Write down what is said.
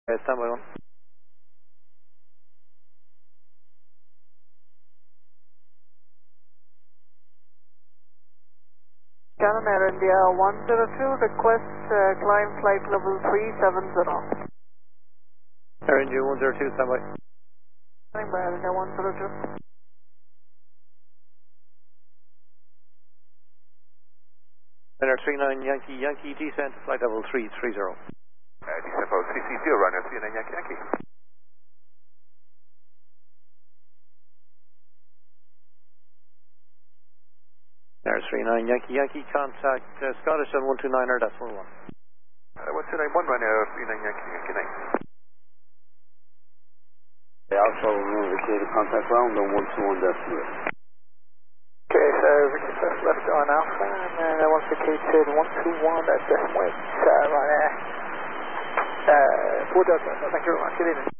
Standby 1. Canon Air India 102, request climb flight level 370. Air India 102, standby. Standing by Air India 102. Air 39 Yankee Yankee, descent flight level 330. Descent level 330, runner 39 Yankee Yankee. Air 39 Yankee Yankee, contact Scottish on 129er, that's 1-1. 1291, runner 39 Yankee Yankee 9. Alpha will indicate a contact ground on 121.0. Okay, so request left on Alpha, and then I want to indicated 121 at this point, right there. 4 Delta, thank you very much, good evening.